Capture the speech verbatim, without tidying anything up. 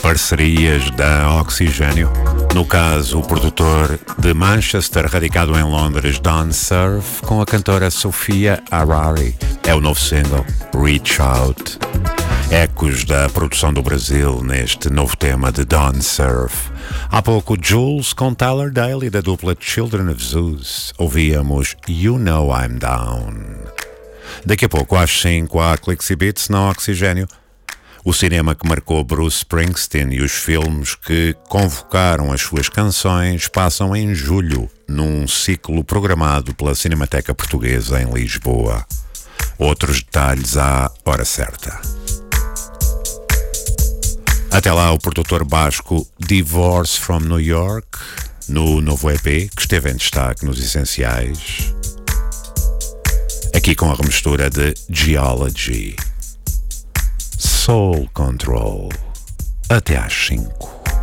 Parcerias da Oxigênio. No caso, o produtor de Manchester, radicado em Londres, Don Surf, com a cantora Sofia Harari. É o novo single, Reach Out. Ecos da produção do Brasil neste novo tema de Don Surf. Há pouco, Jules com Tyler Daly, da dupla Children of Zeus. Ouvíamos You Know I'm Down. Daqui a pouco, às cinco, há Clicks e Beats na Oxigênio. O cinema que marcou Bruce Springsteen e os filmes que convocaram as suas canções passam em julho, num ciclo programado pela Cinemateca Portuguesa em Lisboa. Outros detalhes à hora certa. Até lá, o produtor basco Divorce from New York, no novo E P, que esteve em destaque nos Essenciais. Aqui com a remistura de Geology. Soul Control. Até às cinco.